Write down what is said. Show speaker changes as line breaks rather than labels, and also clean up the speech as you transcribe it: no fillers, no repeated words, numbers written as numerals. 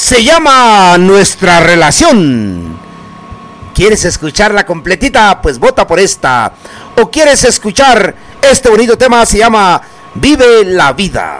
Se llama Nuestra Relación. ¿Quieres escucharla completita? Pues vota por esta. ¿O quieres escuchar este bonito tema? Se llama Vive la Vida.